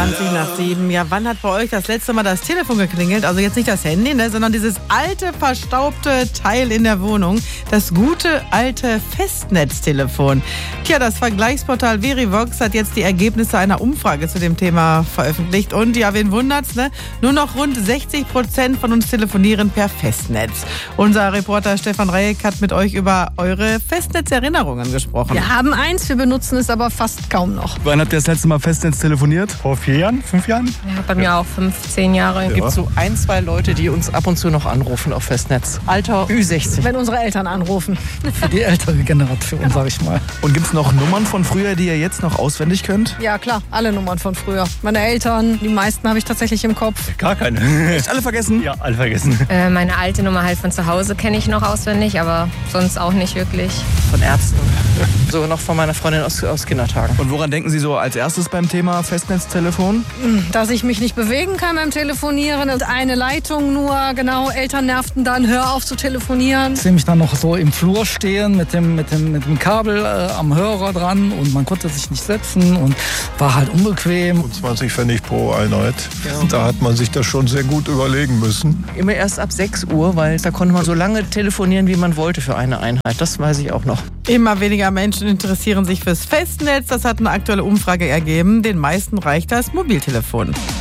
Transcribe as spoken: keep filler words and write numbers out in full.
zwanzig nach sieben. Ja, wann hat bei euch das letzte Mal das Telefon geklingelt? Also jetzt nicht das Handy, ne, sondern dieses alte, verstaubte Teil in der Wohnung. Das gute, alte Festnetztelefon. Tja, das Vergleichsportal Verivox hat jetzt die Ergebnisse einer Umfrage zu dem Thema veröffentlicht. Und ja, wen wundert's, ne? Nur noch rund sechzig Prozent von uns telefonieren per Festnetz. Unser Reporter Stefan Reyek hat mit euch über eure Festnetzerinnerungen gesprochen. Wir haben eins, wir benutzen es aber fast kaum noch. Wann habt ihr das letzte Mal Festnetz telefoniert? Vor vier Jahren, fünf Jahren? Ja, bei mir ja. auch fünf, zehn Jahre. Es gibt so ein, zwei Leute, die uns ab und zu noch anrufen auf Festnetz. Alter Ü sechzig. Wenn unsere Eltern anrufen. Für die ältere Generation, sag ich mal. Und gibt's noch Nummern von früher, die ihr jetzt noch auswendig könnt? Ja, klar, alle Nummern von früher. Meine Eltern, die meisten habe ich tatsächlich im Kopf. Gar keine. Echt alle vergessen? Ja, alle vergessen. Äh, meine alte Nummer halt von zu Hause kenne ich noch auswendig, aber sonst auch nicht wirklich. Von Ärzten. So noch von meiner Freundin aus, aus Kindertagen. Und woran denken Sie so als erstes beim Thema Festnetztelefon? Dass ich mich nicht bewegen kann beim Telefonieren und eine Leitung nur, genau, Eltern nervten dann, hör auf zu telefonieren. Ich sehe mich dann noch so im Flur stehen mit dem, mit dem, mit dem Kabel äh, am Hörer dran und man konnte sich nicht setzen und war halt unbequem. zwanzig Pfennig pro Einheit. Ja. Da hat man sich das schon sehr gut überlegen müssen. Immer erst ab sechs Uhr, weil da konnte man so lange telefonieren, wie man wollte für eine Einheit. Das weiß ich auch noch. Immer weniger Menschen interessieren sich fürs Festnetz. Das hat eine aktuelle Umfrage ergeben. Den meisten reicht das Mobiltelefon.